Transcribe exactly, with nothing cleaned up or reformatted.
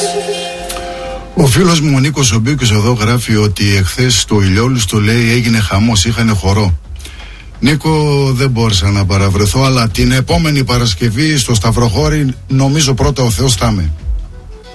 Ο φίλος μου ο Νίκος ο Μπίκος εδώ γράφει ότι εχθές στο Ηλιόλουστο, λέει, έγινε χαμός, είχανε χορό. Νίκο, δεν μπόρεσα να παραβρεθώ, αλλά την επόμενη Παρασκευή στο Σταυροχώρι νομίζω πρώτα ο Θεός θα είμαι.